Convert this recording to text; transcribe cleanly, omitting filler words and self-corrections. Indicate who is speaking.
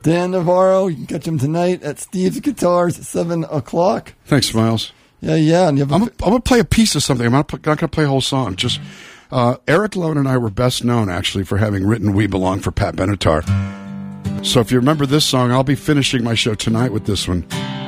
Speaker 1: Dan Navarro, you can catch him tonight at Steve's Guitars at 7 o'clock.
Speaker 2: Thanks, Miles.
Speaker 1: Yeah. And
Speaker 2: I'm going to play a piece of something. I'm not going to play a whole song. Just Eric Lone and I were best known, actually, for having written We Belong for Pat Benatar. So if you remember this song, I'll be finishing my show tonight with this one.